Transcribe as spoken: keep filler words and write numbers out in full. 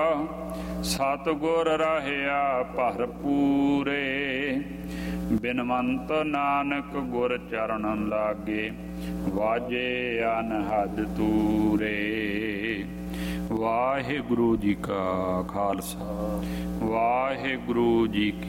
ਸਤਿਗੁਰ ਰਹਿਆ ਭਰਪੂਰੇ। ਬਿਨਵੰਤ ਨਾਨਕ ਗੁਰ ਚਰਨ ਲਾਗੇ, ਵਾਜੇ ਅਨਹਦ ਤੂਰੇ। ਵਾਹਿਗੁਰੂ ਜੀ ਕਾ ਖਾਲਸਾ, ਵਾਹਿਗੁਰੂ ਜੀ ਕੀ